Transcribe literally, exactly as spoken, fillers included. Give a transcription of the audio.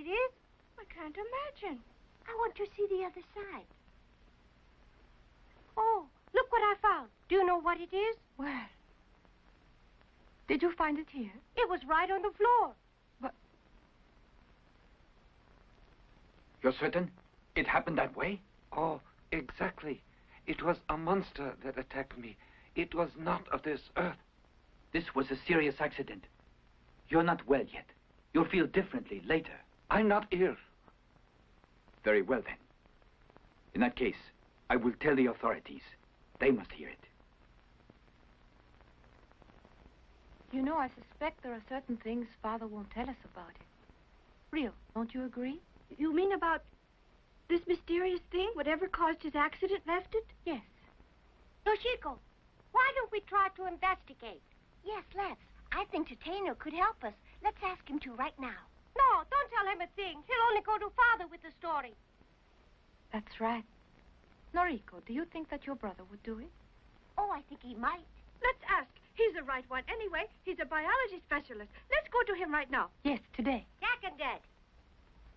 it is? I can't imagine. I want to see the other side. Oh, look what I found. Do you know what it is? Well, did you find it here? It was right on the floor. But... You're certain it happened that way? Oh, exactly. It was a monster that attacked me. It was not of this earth. This was a serious accident. You're not well yet. You'll feel differently later. I'm not ill. Very well, then. In that case, I will tell the authorities. They must hear it. You know, I suspect there are certain things Father won't tell us about it. Rio, don't you agree? You mean about this mysterious thing? Whatever caused his accident left it? Yes. Yoshiko, why don't we try to investigate? Yes, let's. I think Tateno could help us. Let's ask him to right now. No, don't tell him a thing. He'll only go to Father with the story. That's right. Noriko, do you think that your brother would do it? Oh, I think he might. Let's ask. He's the right one. Anyway, he's a biology specialist. Let's go to him right now. Yes, today. Jack and Dad.